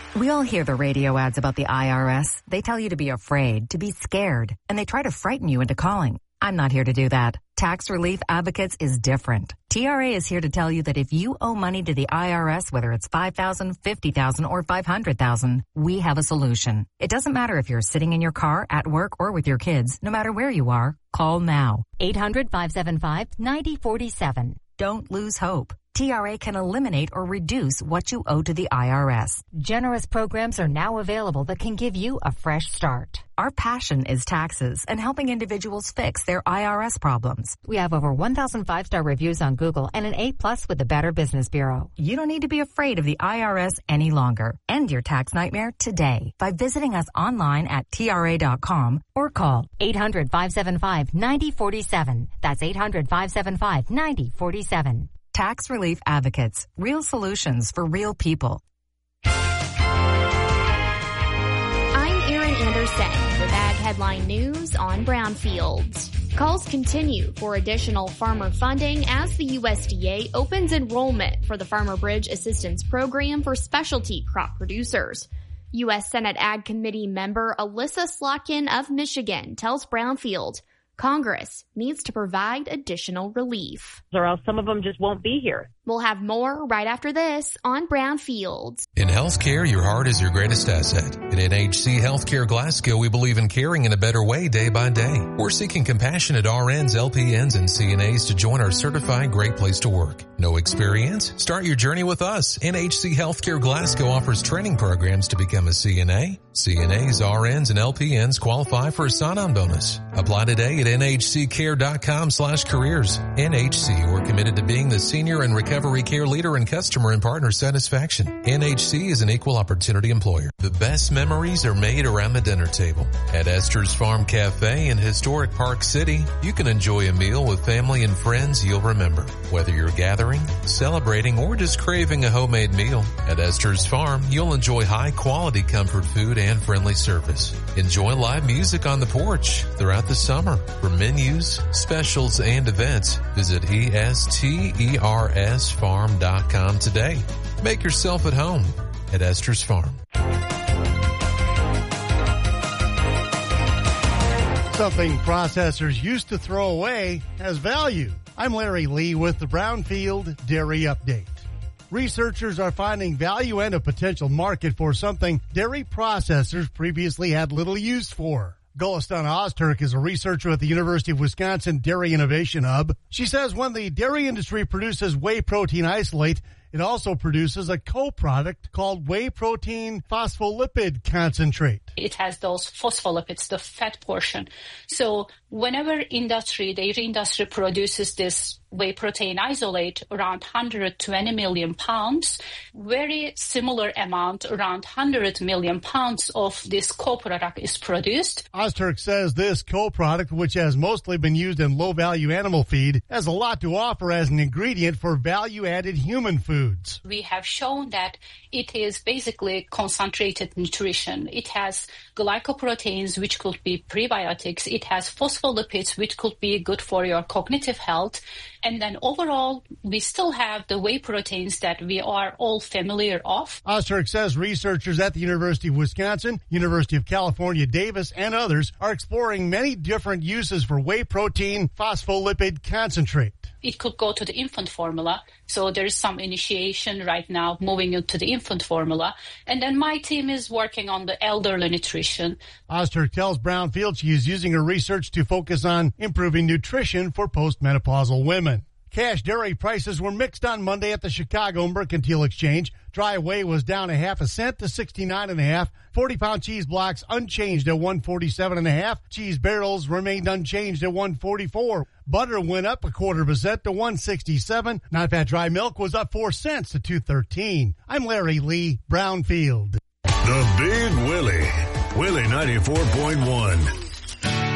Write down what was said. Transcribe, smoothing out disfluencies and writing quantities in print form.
We all hear the radio ads about the IRS. They tell you to be afraid, to be scared, and they try to frighten you into calling. I'm not here to do that. Tax Relief Advocates is different. TRA is here to tell you that if you owe money to the IRS, whether it's $5,000, $50,000, or $500,000, we have a solution. It doesn't matter if you're sitting in your car, at work, or with your kids. No matter where you are, call now. 800-575-9047. Don't lose hope. TRA can eliminate or reduce what you owe to the IRS. Generous programs are now available that can give you a fresh start. Our passion is taxes and helping individuals fix their IRS problems. We have over 1,000 5-star reviews on Google and an A+ with the Better Business Bureau. You don't need to be afraid of the IRS any longer. End your tax nightmare today by visiting us online at TRA.com or call 800-575-9047. That's 800-575-9047. Tax Relief Advocates. Real solutions for real people. I'm Erin Anderson with Ag Headline News on Brownfields. Calls continue for additional farmer funding as the USDA opens enrollment for the Farmer Bridge Assistance Program for specialty crop producers. U.S. Senate Ag Committee member Alyssa Slotkin of Michigan tells Brownfield Congress needs to provide additional relief. Or else some of them just won't be here. We'll have more right after this on Brownfields. In healthcare, your heart is your greatest asset. At NHC Healthcare Glasgow, we believe in caring in a better way day by day. We're seeking compassionate RNs, LPNs, and CNAs to join our certified Great Place to Work. No experience? Start your journey with us. NHC Healthcare Glasgow offers training programs to become a CNA. CNAs, RNs, and LPNs qualify for a sign-on bonus. Apply today at nhccare.com/careers. NHC, we're committed to being the senior and recovery care leader in customer and partner satisfaction. NHC is an equal opportunity employer. The best memories are made around the dinner table. At Esther's Farm Cafe in historic Park City, you can enjoy a meal with family and friends you'll remember. Whether you're gathering, celebrating, or just craving a homemade meal, at Esther's Farm, you'll enjoy high-quality comfort food and friendly service. Enjoy live music on the porch throughout the summer. For menus, specials, and events, visit ESTERSfarm.com today. Make yourself at home at Esther's Farm. Something processors used to throw away has value. I'm Larry Lee with the Brownfield Dairy Update. Researchers are finding value and a potential market for something dairy processors previously had little use for. Golestana Ozturk is a researcher at the University of Wisconsin Dairy Innovation Hub. She says when the dairy industry produces whey protein isolate, it also produces a co-product called whey protein phospholipid concentrate. It has those phospholipids, the fat portion. So whenever dairy industry produces this whey protein isolate, around 120 million pounds, very similar amount, around 100 million pounds of this co-product is produced. Ozturk says this co-product, which has mostly been used in low-value animal feed, has a lot to offer as an ingredient for value-added human foods. We have shown that it is basically concentrated nutrition. It has glycoproteins, which could be prebiotics. It has phospholipids, which could be good for your cognitive health. And then overall, we still have the whey proteins that we are all familiar of. Ozturk says researchers at the University of Wisconsin, University of California, Davis, and others are exploring many different uses for whey protein phospholipid concentrate. It could go to the infant formula. So there is some initiation right now moving into the infant formula. And then my team is working on the elderly nutrition. Ozturk tells Brownfield she is using her research to focus on improving nutrition for postmenopausal women. Cash dairy prices were mixed on Monday at the Chicago Mercantile Exchange. Dry whey was down 0.5 cent to 69.5. 40-pound cheese blocks unchanged at 147.5. Cheese barrels remained unchanged at 144. Butter went up 0.25 cent to 167. Non-fat dry milk was up 4 cents to 213. I'm Larry Lee, Brownfield. The Big Willie. Willie 94.1.